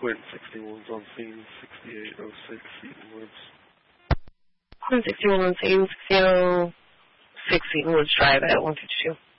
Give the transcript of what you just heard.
Quentin 61's on scene, 6806 Eaton Woods. Quentin 61 on scene, 6806 Eaton Woods Drive at 152.